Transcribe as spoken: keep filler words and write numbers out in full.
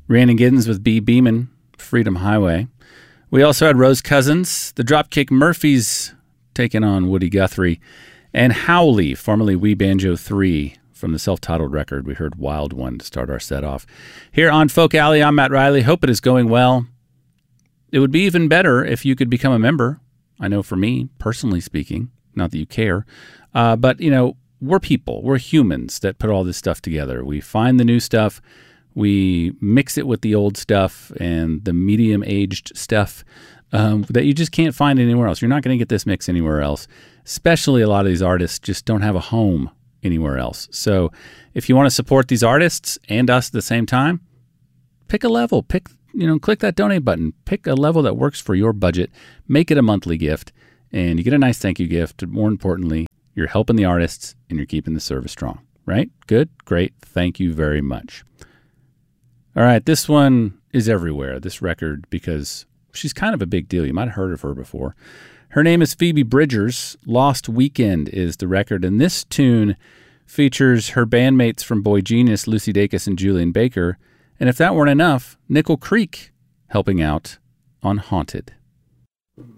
Rhiannon Giddens with B. Beeman, Freedom Highway. We also had Rose Cousins, the Dropkick Murphys taking on Woody Guthrie, and Howley, formerly We Banjo three, from the self-titled record. We heard Wild One to start our set off. Here on Folk Alley, I'm Matt Riley. Hope it is going well. It would be even better if you could become a member. I know for me, personally speaking, not that you care, uh, but, you know, we're people. We're humans that put all this stuff together. We find the new stuff. We mix it with the old stuff and the medium-aged stuff um, that you just can't find anywhere else. You're not going to get this mix anywhere else. Especially a lot of these artists just don't have a home anywhere else. So if you want to support these artists and us at the same time, pick a level. Pick, you know, click that donate button. Pick a level that works for your budget. Make it a monthly gift, and you get a nice thank you gift. More importantly, you're helping the artists and you're keeping the service strong. Right? Good? Great. Thank you very much. All right, this one is everywhere, this record, because she's kind of a big deal. You might have heard of her before. Her name is Phoebe Bridgers. Lost Weekend is the record, and this tune features her bandmates from Boy Genius, Lucy Dacus and Julian Baker, and if that weren't enough, Nickel Creek helping out on Haunted.